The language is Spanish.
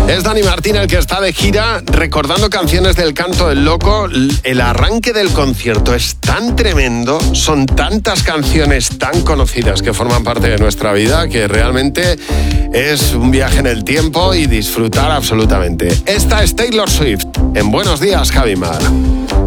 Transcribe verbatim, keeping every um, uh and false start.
Es Dani Martín el que está de gira recordando canciones del Canto del Loco. El arranque del concierto es tan tremendo, son tantas canciones tan conocidas que forman parte de nuestra vida que realmente es un viaje en el tiempo y disfrutar absolutamente. Esta es Taylor Swift en Buenos Días, Javi Mar.